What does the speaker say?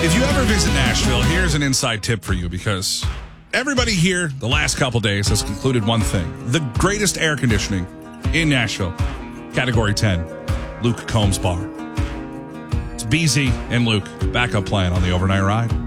If you ever visit Nashville, here's an inside tip for you because everybody here the last couple days has concluded one thing. The greatest air conditioning in Nashville, Category 10, Luke Combs Bar. It's BZ and Luke, backup plan on the overnight ride.